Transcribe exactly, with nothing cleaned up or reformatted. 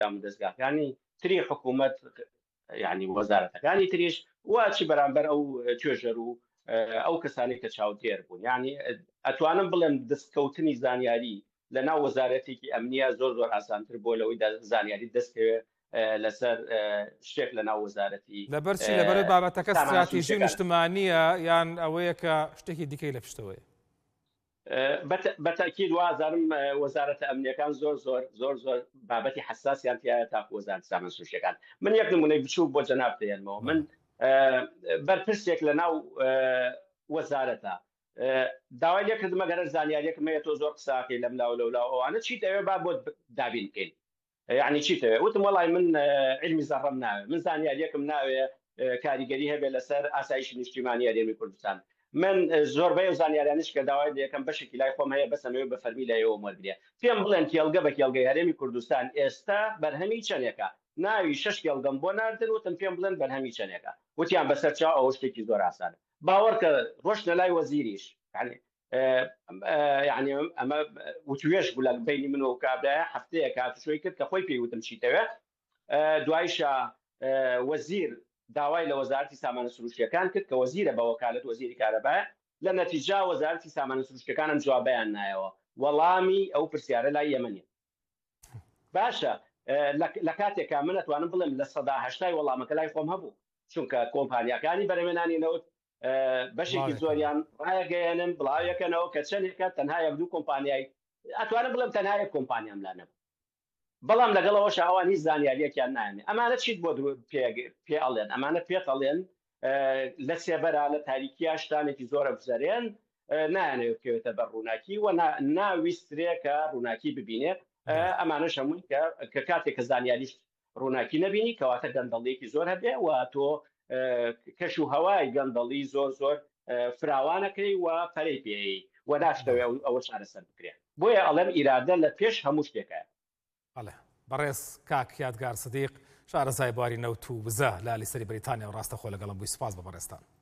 دەستگاکانی تری حکوومەت یعنی وەزارەتەکانی تریش واچی بەرامبەر ئەو توێژەر و ئەو کەسانی کە چاودێر بوون یعنی ئەتوانم بڵێم دەستکەوتنی زانیاری لە ناو وەزارەتێکی ئەمنیە زۆر زۆر ئاسانتر بۆ لەوەی زانیاری دەستکەوێت لەسەر شتێک لە ناو وەزارەتی لەبەرچی لەبەر بابەتەکە استراتیژی و نیشتمانیە یان ئەوەیە کە شتێکی دیکەی لە پشتەوەی بەتەکید وازارم وەزارەتە ئەمنیەکان زۆر زۆر زۆر زۆر بابەتی حساسیان تایە تاکو وەزارەتی سامانە سروشتیەکان من یەک نمونەی بچوو بۆ جەناب دێنمەوە من بەرپرسێک لە ناو وەزارەتە داوای لێ کردمە گەرە زانیاریەکم هەیە تۆ زۆر قساکەی لەم لاو لەولاو ئەوانە چیت ئەوێ با بۆ دابین بکەین یعنی چیت ئەوێ وتم وەڵای من علمی زەڕەم ناوێ من زانیاریەکم ناوێ کاریگەری هەبێ لەسەر ئاسایشی نیشتیمانی هەرێمی کوردستان من زۆربەی و زانیاریانش کە داوای لێکەم بەشێکی لای خۆم هەیە بەسەمەوە بە فەرمی لایەوە وەرگێ پێم بڵێن کێڵگە بە کێڵگەی هەرێمی کوردستان ئێستا بەرهەمی چەندێکە ناوی شەش کێڵگەم بۆ ناردن وتم پێم بڵێن بەرهەمی چەندێکە وتیان بەسەر چاو ئەوە شتێکی زۆر ئاسانە باوەڕ کە ڕۆشتە لای وەزیریش يعني اما وتوێش بوو لە بینی من و کابرایە هەفتەیە کاتشۆی کرد کە خۆی پێیوتم چیتەوە دوایشە وەزیر داوای لە وەزارەتی سامانە سروشتیەکان کرد کە وەزیرە بە وەکالەت وەزیری کارەبایە لە نەتیجا وەزارەتی سامانە سروشتیەکانم جوابیان نایەوە وەڵامی ئەو پرسیارە لای ئێمەنیە باشە لە کاتێکا من ئەتوانم بڵێم لە سەدا هەشتای وەڵامەکە لای خۆم هەبوو چونکە کۆمپانیەکانی بەرهەمهێنانینەوە بەشێکی زۆریان ڕایەگەیەنن بڵاویەکەنەوە کە چەندێکە تەنها یەک دوو کۆمپانیای ئەتوانم بڵێم تەنها یەک کۆمپانیام لا نەبوو بەڵام لەگەڵەوەش ئەوان هیچ زانیاریەکیان نایەنێ ئەمانە چیت بۆ پێ ئەڵێن ئەمانە پێ ئەڵێن لە سێبەرا لە تاریکیە شتانێکی زۆرە بزەرێن نایانەوێت بکەوێتە بەر ڕووناکی و ناویسترێ کە ڕووناکی ببینێت ئەمانەش هەمووی کە کاتێک کە زانیاریش ڕووناکی نەبینی کەواتە گەندەڵیەکی زۆر هەبێ و تۆ کەش و هەوای گەندەڵی زۆر زۆر فراوانەکەی و پەرەی پێی و ناشتەوێ ئەوە چارەسەر بکرێت بۆیە ئەڵێم ئیرادە لە پێش هەموو شتێکە بەڵێ بەڕێز کاک یادگار سدیق شارەزای بواری نەوت و بزە لە لیسەری بریتانیا و ڕاستەخۆ لەگەڵم بووی سوپاس بە بەڕێستان